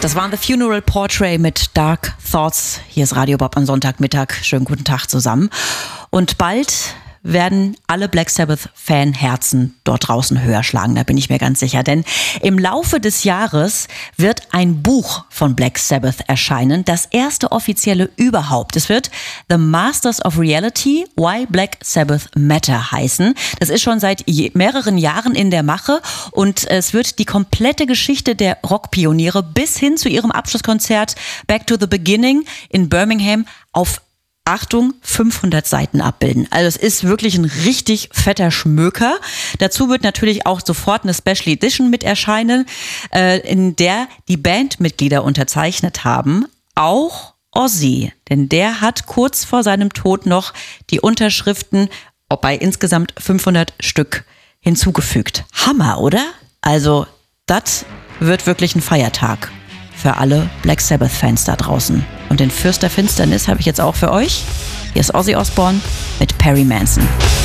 Das waren The Funeral Portrait mit Dark Thoughts. Hier ist Radio Bob am Sonntagmittag. Schönen guten Tag zusammen. Und bald werden alle Black Sabbath-Fanherzen dort draußen höher schlagen, da bin ich mir ganz sicher. Denn im Laufe des Jahres wird ein Buch von Black Sabbath erscheinen, das erste offizielle überhaupt. Es wird The Masters of Reality, Why Black Sabbath Matter heißen. Das ist schon seit mehreren Jahren in der Mache und es wird die komplette Geschichte der Rockpioniere bis hin zu ihrem Abschlusskonzert Back to the Beginning in Birmingham auf Achtung, 500 Seiten abbilden. Also es ist wirklich ein richtig fetter Schmöker. Dazu wird natürlich auch sofort eine Special Edition mit erscheinen, in der die Bandmitglieder unterzeichnet haben. Auch Ozzy, denn der hat kurz vor seinem Tod noch die Unterschriften bei insgesamt 500 Stück hinzugefügt. Hammer, oder? Also das wird wirklich ein Feiertag für alle Black Sabbath-Fans da draußen. Und den Fürst der Finsternis habe ich jetzt auch für euch. Hier ist Ozzy Osbourne mit Perry Manson.